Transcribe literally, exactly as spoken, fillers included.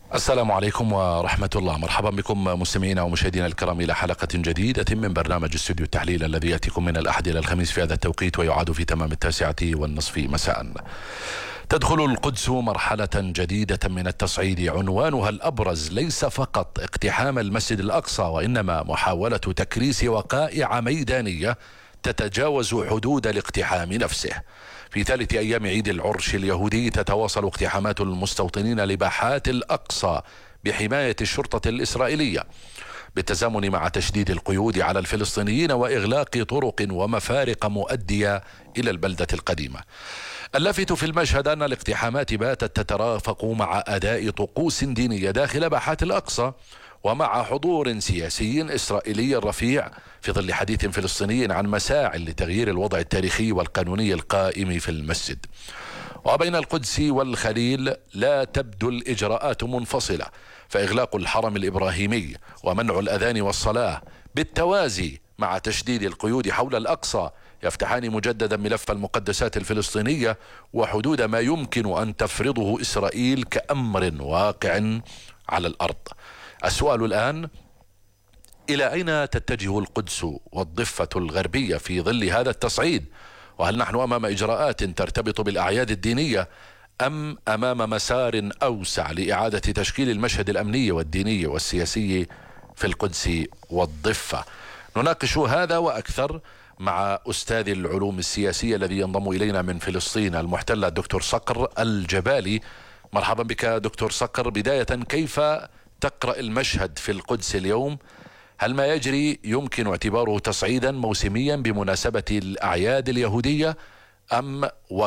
السلام عليكم ورحمة الله. مرحبا بكم مستمعينا ومشاهدينا الكرام إلى حلقة جديدة من برنامج استوديو التحليل الذي يأتيكم من الأحد إلى الخميس في هذا التوقيت ويعاد في تمام التاسعة والنصف مساء. تدخل القدس مرحلة جديدة من التصعيد عنوانها الأبرز ليس فقط اقتحام المسجد الأقصى، وإنما محاولة تكريس وقائع ميدانية تتجاوز حدود الاقتحام نفسه. في ثالث أيام عيد العرش اليهودي تتواصل اقتحامات المستوطنين لباحات الأقصى بحماية الشرطة الإسرائيلية، بالتزامن مع تشديد القيود على الفلسطينيين وإغلاق طرق ومفارق مؤدية إلى البلدة القديمة. اللافت في المشهد أن الاقتحامات باتت تترافق مع أداء طقوس دينية داخل باحات الأقصى، ومع حضور سياسي إسرائيلي رفيع في ظل حديث فلسطيني عن مساعي لتغيير الوضع التاريخي والقانوني القائم في المسجد. وبين القدس والخليل لا تبدو الإجراءات منفصلة، فإغلاق الحرم الإبراهيمي ومنع الأذان والصلاة بالتوازي مع تشديد القيود حول الأقصى يفتحان مجددا ملف المقدسات الفلسطينية وحدود ما يمكن أن تفرضه إسرائيل كأمر واقع على الأرض. السؤال الآن: إلى أين تتجه القدس والضفة الغربية في ظل هذا التصعيد؟ وهل نحن أمام إجراءات ترتبط بالأعياد الدينية أم أمام مسار أوسع لإعادة تشكيل المشهد الأمني والديني والسياسي في القدس والضفة؟ نناقش هذا وأكثر مع أستاذ العلوم السياسية الذي ينضم إلينا من فلسطين المحتلة الدكتور صقر الجبالي. مرحبا بك دكتور صقر. بداية، كيف تقرأ المشهد في القدس اليوم؟ هل ما يجري يمكن اعتباره تصعيدا موسميا بمناسبة الأعياد اليهودية أم